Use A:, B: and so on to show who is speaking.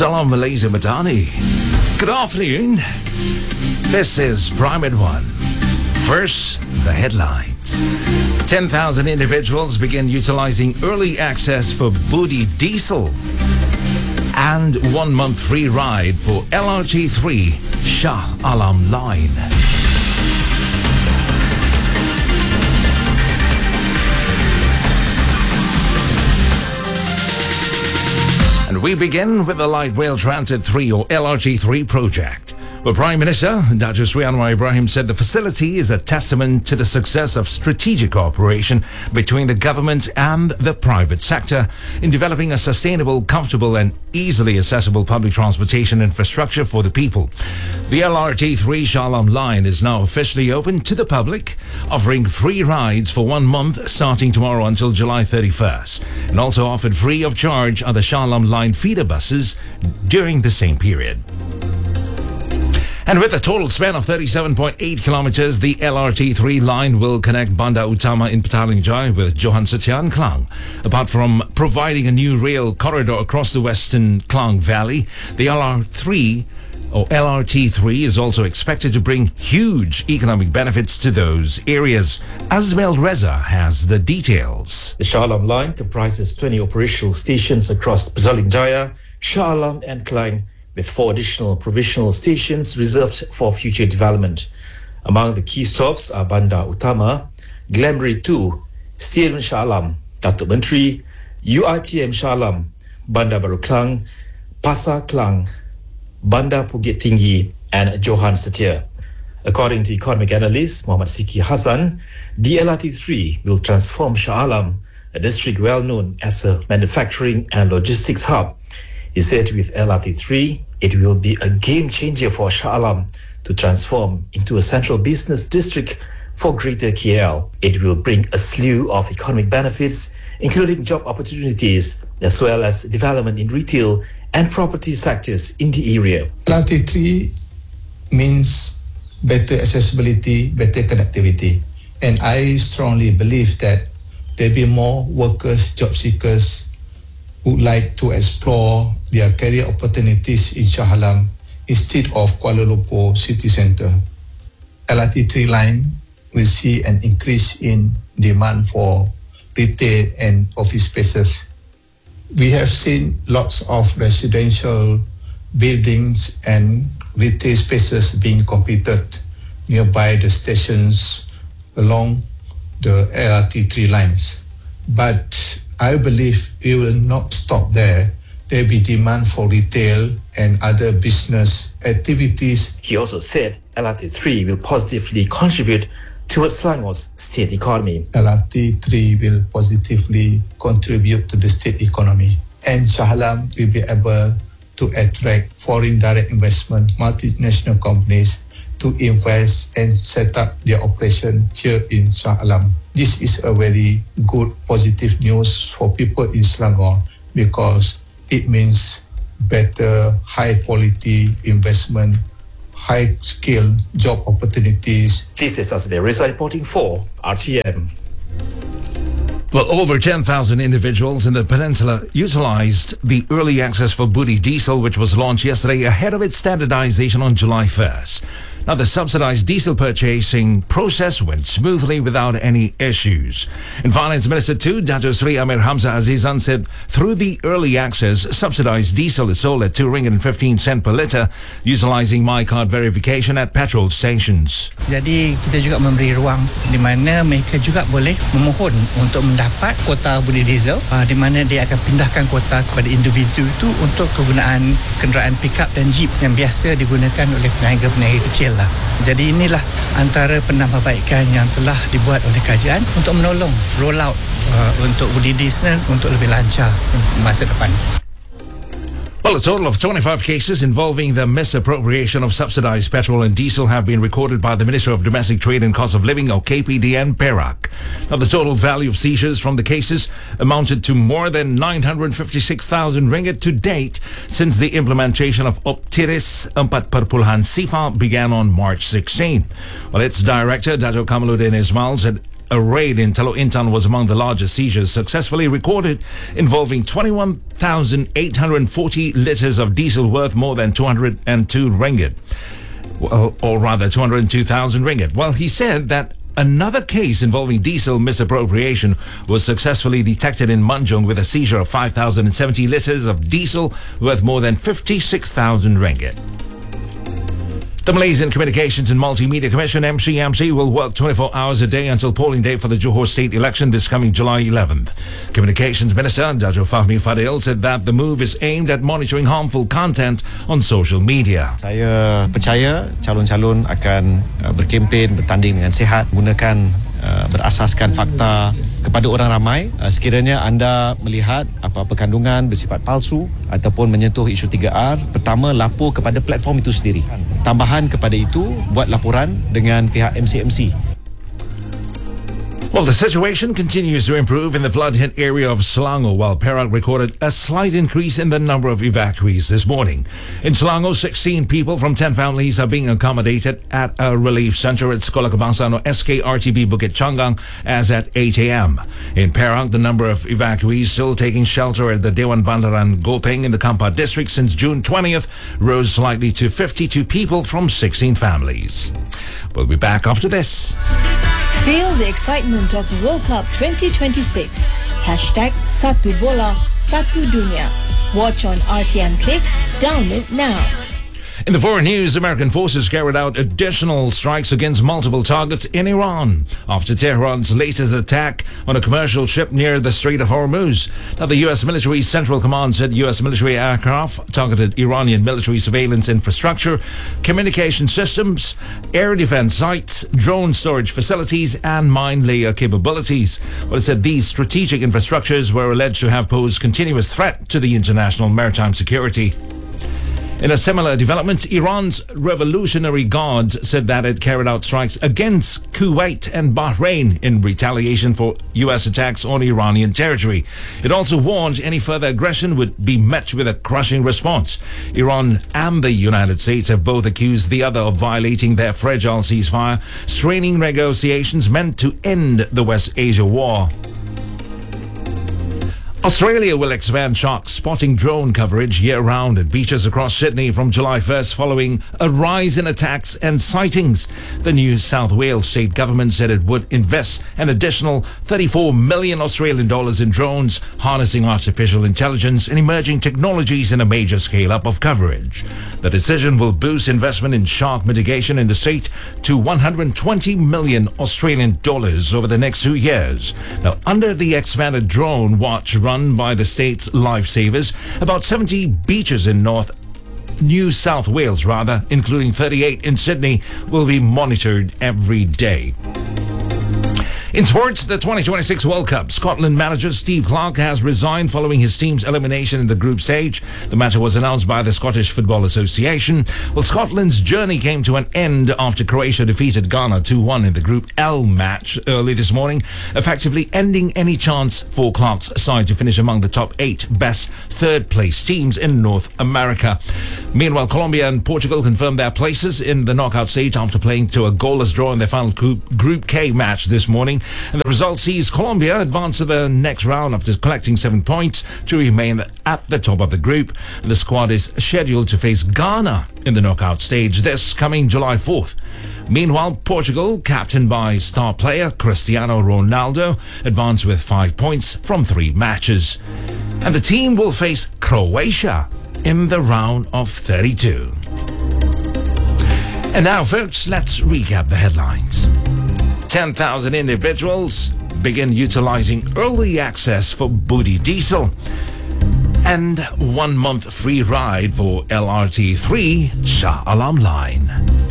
A: Salam Malaysia Madani. Good afternoon. This is Prime at 1. First, the headlines. 10,000 individuals begin utilizing early access for Budi Diesel. And 1 month free ride for LRT3 Shah Alam line. And we begin with the Light Rail Transit 3 or LRT3 project. The Prime Minister, Dr. Sri Anwar Ibrahim, said the facility is a testament to the success of strategic cooperation between the government and the private sector in developing a sustainable, comfortable and easily accessible public transportation infrastructure for the people. The LRT3 Shah Alam line is now officially open to the public, offering free rides for 1 month starting tomorrow until July 31st, and also offered free of charge are the Shah Alam line feeder buses during the same period. And with a total span of 37.8 kilometers, the LRT3 line will connect Bandar Utama in Petaling Jaya with Johan Setian Klang. Apart from providing a new rail corridor across the western Klang Valley, the LRT3 is also expected to bring huge economic benefits to those areas. Azmel Reza has the details.
B: The Shah Alam line comprises 20 operational stations across Petaling Jaya, Shah Alam and Klang, with 4 additional provisional stations reserved for future development. Among the key stops are Bandar Utama, Glamry 2, Stadium Shah Alam, Datuk Menteri, UiTM Shah Alam, Bandar Baru Klang, Pasar Klang, Bandar Bukit Tinggi and Johan Setia. According to economic analyst Muhammad Siki Hassan, the LRT3 will transform Shah Alam, a district well known as a manufacturing and logistics hub. He said with LRT3, it will be a game changer for Shah Alam to transform into a central business district for Greater KL. It will bring a slew of economic benefits, including job opportunities, as well as development in retail and property sectors in the area.
C: LRT3 means better accessibility, better connectivity. And I strongly believe that there'll be more workers, job seekers, would like to explore their career opportunities in Shah Alam instead of Kuala Lumpur city centre. LRT3 line will see an increase in demand for retail and office spaces. We have seen lots of residential buildings and retail spaces being completed nearby the stations along the LRT3 lines. But I believe we will not stop there. There will be demand for retail and other business activities.
B: He also said LRT3 will positively contribute towards Selangor's state economy.
C: LRT3 will positively contribute to the state economy. And Shah Alam will be able to attract foreign direct investment, multinational companies to invest and set up their operation here in Shah Alam. This is a very good, positive news for people in Selangor because it means better, high-quality investment, high-skill job opportunities.
B: This is Azmir Reza reporting for RTM.
A: Well, over 10,000 individuals in the peninsula utilized the early access for Budi Diesel, which was launched yesterday ahead of its standardization on July 1st. Now, the subsidized diesel purchasing process went smoothly without any issues. And Finance Minister too, Dato' Sri Amir Hamzah Azizan, said through the early access, subsidized diesel is sold at RM2.15 per litre, utilizing MyCard verification at petrol stations.
D: Jadi kita juga memberi ruang di mana mereka juga boleh memohon untuk mendapat kuota Budi Diesel, di mana dia akan pindahkan kuota kepada individu itu untuk kegunaan kenderaan pickup dan jeep yang biasa digunakan oleh peniaga-peniaga kecil lah. Jadi inilah antara penambahbaikan yang telah dibuat oleh kerajaan untuk menolong roll out untuk Budi Diesel untuk lebih lancar masa depan.
A: Well, a total of 25 cases involving the misappropriation of subsidized petrol and diesel have been recorded by the Minister of Domestic Trade and Cost of Living, or KPDN, Perak. Now, the total value of seizures from the cases amounted to more than 956,000 ringgit to date since the implementation of Optiris 4.0 SIFA began on March 16. Well, its director, Dato' Kamaluddin Ismail, said a raid in Teluk Intan was among the largest seizures successfully recorded, involving 21,840 litres of diesel worth more than 202 ringgit. Well, or rather 202,000 ringgit. Well, he said that another case involving diesel misappropriation was successfully detected in Manjung with a seizure of 5,070 litres of diesel worth more than 56,000 ringgit. The Malaysian Communications and Multimedia Commission, MCMC, will work 24 hours a day until polling day for the Johor State election this coming July 11th. Communications Minister Dato' Fahmi Fadil said that the move is aimed at monitoring harmful content on social media.
E: Saya percaya calon-calon akan berkempen, bertanding dengan sihat, gunakan berasaskan fakta kepada orang ramai. Sekiranya anda melihat apa-apa kandungan bersifat palsu ataupun menyentuh isu 3R, pertama lapor kepada platform itu sendiri. Tambahan kepada itu, buat laporan dengan pihak MCMC.
A: Well, the situation continues to improve in the flood-hit area of Selangor, while Perak recorded a slight increase in the number of evacuees this morning. In Selangor, 16 people from 10 families are being accommodated at a relief centre at Sekolah Kebangsaan or SKRTB Bukit Changgang as at 8 a.m. In Perak, the number of evacuees still taking shelter at the Dewan Bandaran Gopeng in the Kampar district since June 20th rose slightly to 52 people from 16 families. We'll be back after this.
F: Feel the excitement of World Cup 2026. #Satu Bola, Satu Dunia. Watch on RTM Click. Download now.
A: In the foreign news, American forces carried out additional strikes against multiple targets in Iran after Tehran's latest attack on a commercial ship near the Strait of Hormuz. Now, the U.S. military Central Command said U.S. military aircraft targeted Iranian military surveillance infrastructure, communication systems, air defense sites, drone storage facilities, and mine layer capabilities. Well, it said these strategic infrastructures were alleged to have posed continuous threat to the international maritime security. In a similar development, Iran's Revolutionary Guards said that it carried out strikes against Kuwait and Bahrain in retaliation for U.S. attacks on Iranian territory. It also warned any further aggression would be met with a crushing response. Iran and the United States have both accused the other of violating their fragile ceasefire, straining negotiations meant to end the West Asia war. Australia will expand shark spotting drone coverage year-round at beaches across Sydney from July 1st following a rise in attacks and sightings. The New South Wales state government said it would invest an additional 34 million Australian dollars in drones, harnessing artificial intelligence and emerging technologies in a major scale-up of coverage. The decision will boost investment in shark mitigation in the state to 120 million Australian dollars over the next 2 years. Now, under the expanded drone watch run by the state's lifesavers, about 70 beaches in New South Wales, including 38 in Sydney, will be monitored every day. In sports, the 2026 World Cup, Scotland manager Steve Clarke has resigned following his team's elimination in the group stage. The matter was announced by the Scottish Football Association. Well, Scotland's journey came to an end after Croatia defeated Ghana 2-1 in the Group L match early this morning, effectively ending any chance for Clarke's side to finish among the top 8 best third-place teams in North America. Meanwhile, Colombia and Portugal confirmed their places in the knockout stage after playing to a goalless draw in their final Group K match this morning. And the result sees Colombia advance to the next round after collecting 7 points to remain at the top of the group. The squad is scheduled to face Ghana in the knockout stage this coming July 4th. Meanwhile, Portugal, captained by star player Cristiano Ronaldo, advanced with 5 points from 3 matches. And the team will face Croatia in the round of 32. And now, folks, let's recap the headlines. 10,000 individuals begin utilizing early access for Budi Diesel. And 1 month free ride for LRT3 Shah Alam line.